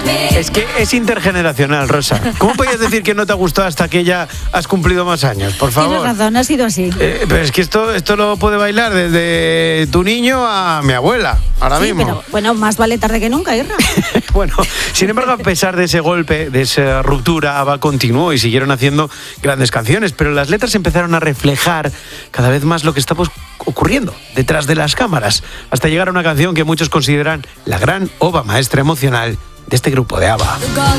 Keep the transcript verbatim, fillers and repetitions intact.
Es que es intergeneracional, Rosa. ¿Cómo podías decir que no te gustó hasta que ya has cumplido más años? Por favor. Tienes razón, ha sido así. Eh, pero es que esto, esto lo puede bailar desde tu niño a mi abuela, ahora Sí, mismo. pero bueno, más vale tarde que nunca, Irra. Bueno, sin embargo, a pesar de ese golpe, de esa ruptura, ABBA continuó y siguieron haciendo grandes canciones, pero las letras empezaron a reflejar cada vez más lo que estaba ocurriendo detrás de las cámaras, hasta llegar a una canción que muchos consideran la gran obra maestra emocional de este grupo de ABBA.